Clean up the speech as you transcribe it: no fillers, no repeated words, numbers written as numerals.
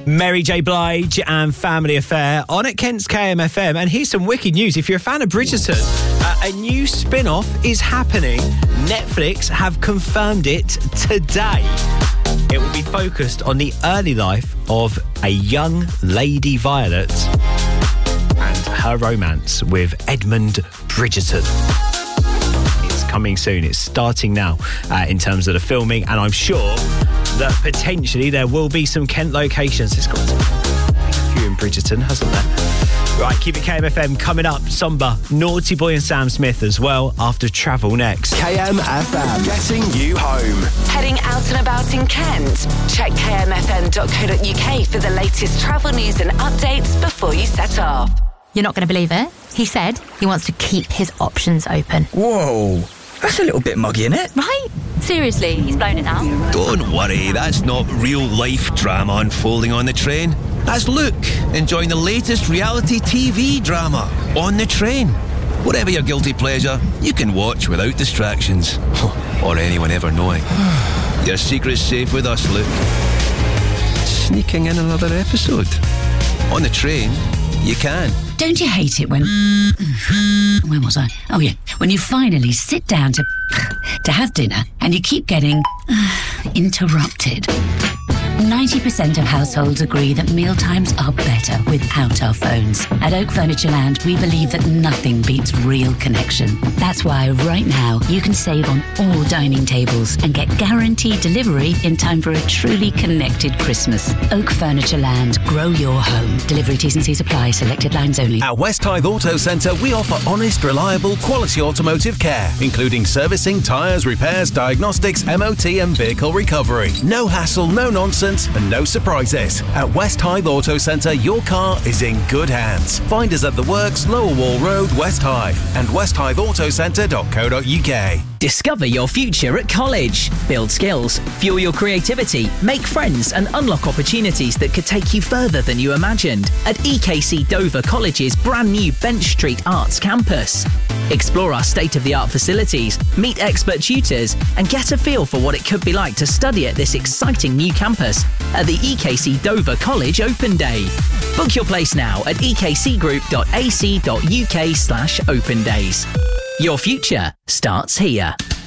Mary J. Blige and Family Affair on at Kent's KMFM. And here's some wicked news. If you're a fan of Bridgerton, a new spin-off is happening. Netflix have confirmed it today. It will be focused on the early life of a young Lady Violet and her romance with Edmund Bridgerton. It's coming soon. It's starting now in terms of the filming, and I'm sure that potentially there will be some Kent locations. It's got a few in Bridgerton, hasn't there? Right, keep it KMFM. Coming up, Somber, Naughty Boy and Sam Smith as well after Travel next. KMFM, getting you home. Heading out and about in Kent? Check kmfm.co.uk for the latest travel news and updates before you set off. You're not going to believe it. He said he wants to keep his options open. Whoa, that's a little bit muggy, isn't it? Right? Seriously, he's blown it now. Don't worry, that's not real-life drama unfolding on the train. That's Luke, enjoying the latest reality TV drama, On the Train. Whatever your guilty pleasure, you can watch without distractions. Or anyone ever knowing. Your secret's safe with us, Luke. Sneaking in another episode. On the Train, you can. Don't you hate it when... Where was I? Oh, yeah. When you finally sit down to have dinner and you keep getting interrupted. 90% of households agree that mealtimes are better without our phones. At Oak Furniture Land, we believe that nothing beats real connection. That's why right now you can save on all dining tables and get guaranteed delivery in time for a truly connected Christmas. Oak Furniture Land, grow your home. Delivery T's and C's apply, selected lines only. At West Hythe Auto Centre, we offer honest, reliable, quality automotive care, including servicing, tyres, repairs, diagnostics, MOT and vehicle recovery. No hassle, no nonsense and no surprises. At West Hythe Auto Centre, your car is in good hands. Find us at The Works, Lower Wall Road, West Hythe and westhytheautocentre.co.uk. Discover your future at college. Build skills, fuel your creativity, make friends and unlock opportunities that could take you further than you imagined at EKC Dover College's brand new Bench Street Arts campus. Explore our state-of-the-art facilities, meet expert tutors and get a feel for what it could be like to study at this exciting new campus at the EKC Dover College Open Day. Book your place now at ekcgroup.ac.uk/open days. Your future starts here.